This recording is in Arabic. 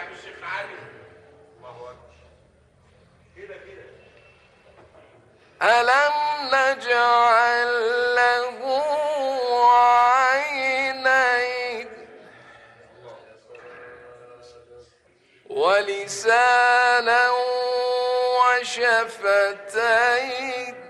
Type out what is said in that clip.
عم الشيخ علي. الله اكبر. كده ألم نجعل له عينين ولسانا وشفتين